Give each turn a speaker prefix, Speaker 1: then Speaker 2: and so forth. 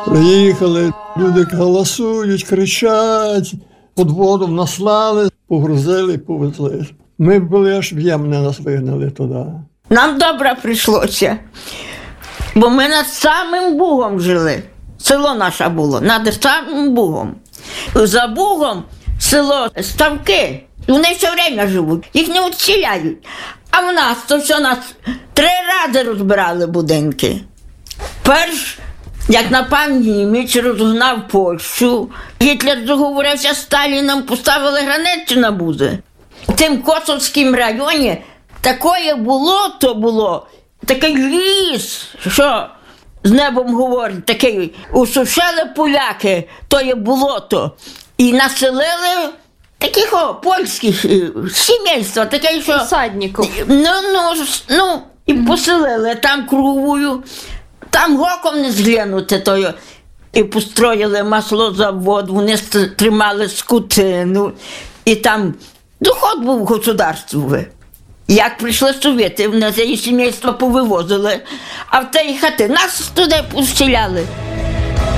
Speaker 1: Приїхали, люди голосують, кричать, подводу наслали, погрузили, повезли. Ми були аж в Ємне, нас вигнали туди.
Speaker 2: Нам добре прийшлося, бо ми над самим Бугом жили. Село наше було, над самим Бугом. За Бугом село Ставки. Вони все время живуть, їх не відселяють. А в нас, то все нас 3 рази розбирали будинки. Перш, як напав німець, розгнав Польщу, Гітлер договорився з Сталіном, поставили границю на Бузи. В тим Косовському районі таке болото було, такий ліс, що з небом говорить, такий, усушили поляки, то є болото, і населили таких польських сімейства, таке, що...
Speaker 3: Всадників.
Speaker 2: І поселили там круговою, там гоком не зглянути тою. І построїли маслозавод, вони тримали скотину, і там доход був государствовий. Як прийшли совєти, вони ці сімейства повивозили, а в тій хати нас туди поселяли.